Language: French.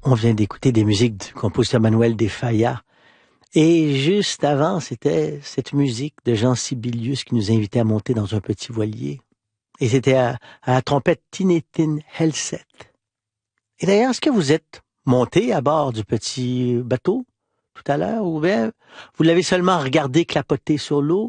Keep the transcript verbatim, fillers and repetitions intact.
On vient d'écouter des musiques du compositeur Manuel de Falla. Et juste avant, c'était cette musique de Jean Sibelius qui nous invitait à monter dans un petit voilier. Et c'était à, à la trompette Tinetin Helset. Et d'ailleurs, est-ce que vous êtes monté à bord du petit bateau tout à l'heure ou bien vous l'avez seulement regardé clapoter sur l'eau?